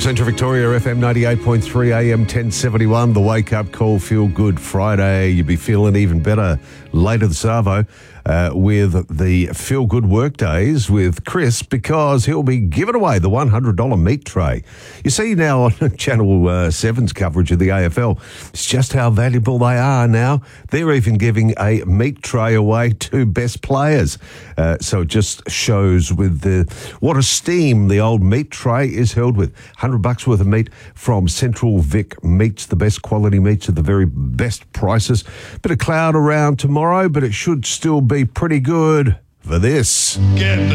Central Victoria, FM 98.3 AM 1071. The Wake Up Call Feel Good Friday. You'll be feeling even better later this Arvo with the Feel Good Workdays with Chris, because he'll be giving away the $100 meat tray. You see now on Channel 7's coverage of the AFL, it's just how valuable they are now. They're even giving a meat tray away to best players. So it just shows with what esteem the old meat tray is held with. $100 worth of meat from Central Vic Meats, the best quality meats at the very best prices. Bit of cloud around tomorrow, but it should still be pretty good for this. Get the